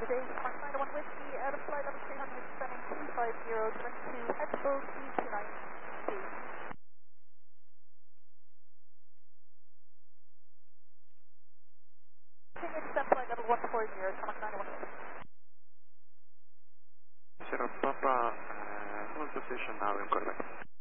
today, Mark 901 Whiskey, out of flight level 300, descending 250, turn to headful 329. Continue descent flight level 140, Mark 901 Whiskey. Sierra Papa, hold position now in correct.